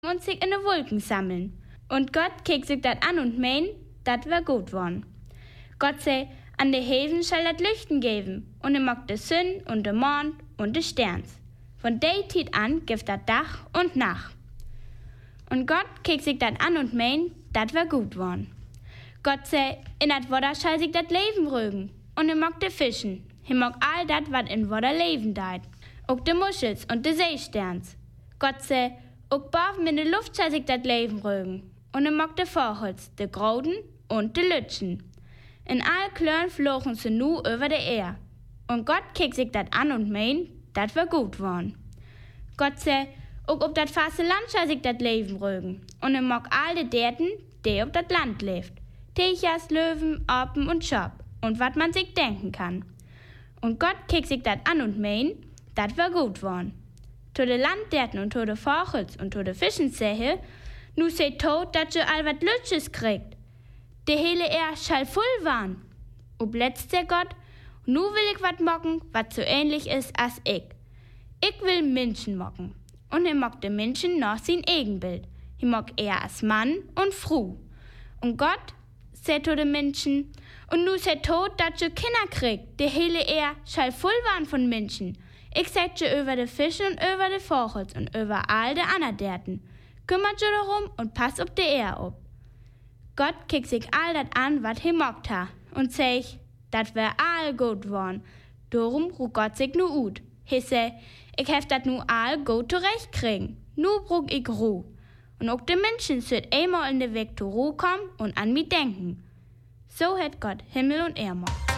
und sich in de Wolken sammeln. Und Gott kiekt sich dat an und meint, dat wär gut worn. Gott sei, an de Heven soll dat Lüchten geben, und mag de Sonne und de Mond und de Sterns. Von de Tid an gibt dat Dach und Nacht. Und Gott kiekt sich dat an und meint, dat wär gut worn. Gott sei, in dat Wasser soll sich dat Leben rügen, und mag de Fischen. Mag all dat, wat in Wasser leben deit. Ook de Muschels und de Seesterns. Gott sei, ook boven in de Luft soll sich dat Leben rügen, und mag de Vogels, de Groden und de Lütschen. In all Klören flogen sie nu über de Ehr. Und Gott kiekt sich dat an und meint, dat wär gut worn. Gott sei, ook op dat faste Land soll sich dat Leben rügen, und mag all de Derten, die op dat Land lebt. Tichers, Löwen, Apen und Schop, und wat man sich denken kann. Und Gott kiekt sich dat an und meint, dat wär gut worn. To de Landderten und to de Vogels und to de Fischen sehe, nu se tot, dat je all wat Lütsches kriegt. De hele Erd schall voll waren. Ob letzt der Gott, nu will ich wat mocken, wat so ähnlich is as ich. Ich will Menschen mocken. Und mag de Menschen nach sein Egenbild. Mag er as Mann und Frau. Und Gott sagt zu den Menschen, und nu se tot, dat je Kinder kriegt. De hele Erd schall voll waren von Menschen. Ich sag je über de Fische und über de Vogels und über all de Anerderten. Kümmert je darum und pass op de Erd op. Gott kiekt sich all dat an, wat mogt ha, und sag, dat wär all gut worn. Darum ruht Gott sich nu ut. Hisse, ich hef dat nu all gut zurecht kriegen. Nu brug ich Ruh. Und auch de Menschen süd einmal in de Weg zur Ruh kommen und an mi denken. So hat Gott Himmel und Erd gemacht.